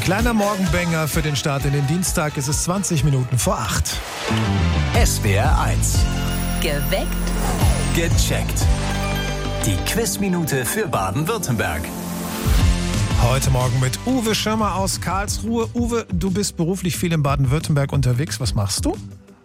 Kleiner Morgenbanger für den Start in den Dienstag. Es ist 20 Minuten vor 8. SWR 1. Geweckt. Gecheckt. Die Quizminute für Baden-Württemberg. Heute Morgen mit Uwe Schirmer aus Karlsruhe. Uwe, du bist beruflich viel in Baden-Württemberg unterwegs. Was machst du?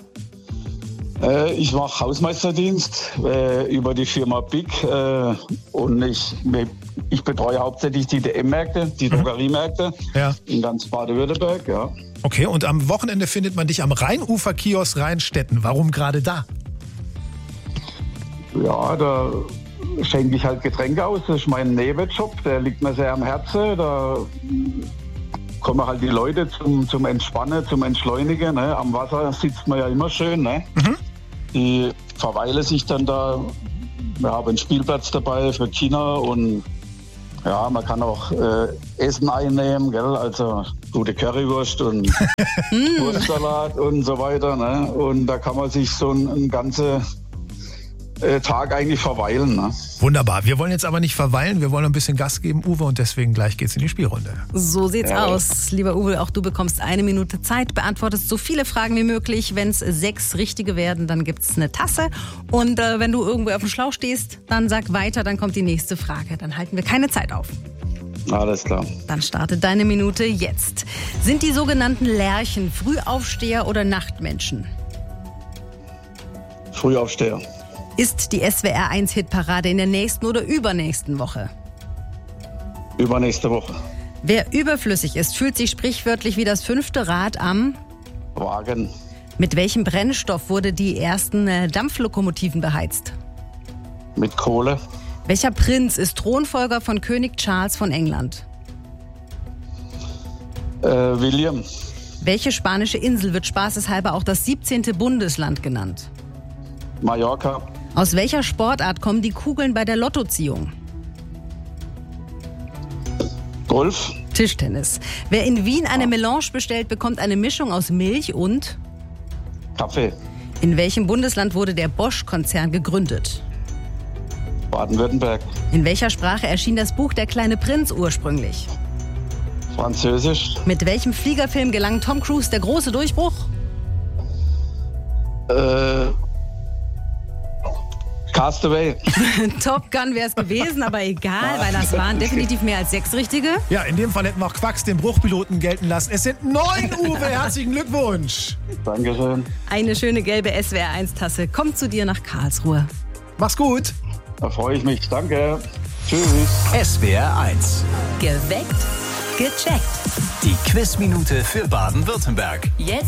Ich mache Hausmeisterdienst über die Firma BIC und ich betreue hauptsächlich die DM-Märkte, die Drogeriemärkte in ganz Baden-Württemberg. Ja. Okay, und am Wochenende findet man dich am Rheinufer-Kiosk Rheinstetten. Warum gerade da? Ja, da schenke ich halt Getränke aus. Das ist mein Nebenjob, der liegt mir sehr am Herzen. Da kommen halt die Leute zum Entspannen, zum Entschleunigen. Ne? Am Wasser sitzt man ja immer schön. Ne? Die verweilen sich dann da. Wir haben einen Spielplatz dabei für Kinder und ja, man kann auch Essen einnehmen, gell? Also gute Currywurst und Wurstsalat und so weiter. Ne? Und da kann man sich so einen ganzen Tag eigentlich verweilen. Ne? Wunderbar. Wir wollen jetzt aber nicht verweilen, wir wollen ein bisschen Gas geben, Uwe, und deswegen gleich geht's in die Spielrunde. So sieht's aus. Lieber Uwe, auch du bekommst 1 Minute Zeit, beantwortest so viele Fragen wie möglich. Wenn es 6 richtige werden, dann gibt's eine Tasse. Und wenn du irgendwo auf dem Schlauch stehst, dann sag weiter, dann kommt die nächste Frage. Dann halten wir keine Zeit auf. Alles klar. Dann startet deine Minute jetzt. Sind die sogenannten Lerchen Frühaufsteher oder Nachtmenschen? Frühaufsteher. Ist die SWR 1 Hitparade in der nächsten oder übernächsten Woche? Übernächste Woche. Wer überflüssig ist, fühlt sich sprichwörtlich wie das 5. Rad am Wagen. Mit welchem Brennstoff wurde die ersten Dampflokomotiven beheizt? Mit Kohle. Welcher Prinz ist Thronfolger von König Charles von England? William. Welche spanische Insel wird spaßeshalber auch das 17. Bundesland genannt? Mallorca. Aus welcher Sportart kommen die Kugeln bei der Lottoziehung? Golf. Tischtennis. Wer in Wien eine Melange bestellt, bekommt eine Mischung aus Milch und Kaffee. In welchem Bundesland wurde der Bosch-Konzern gegründet? Baden-Württemberg. In welcher Sprache erschien das Buch Der kleine Prinz ursprünglich? Französisch. Mit welchem Fliegerfilm gelang Tom Cruise der große Durchbruch? Castaway. Top Gun wäre es gewesen, aber egal, weil das waren definitiv mehr als 6 richtige. Ja, in dem Fall hätten wir auch Quacks den Bruchpiloten gelten lassen. Es sind 9, Uwe. Herzlichen Glückwunsch. Dankeschön. Eine schöne gelbe SWR1-Tasse kommt zu dir nach Karlsruhe. Mach's gut. Da freue ich mich. Danke. Tschüss. SWR 1. Geweckt. Gecheckt. Die Quizminute für Baden-Württemberg. Jetzt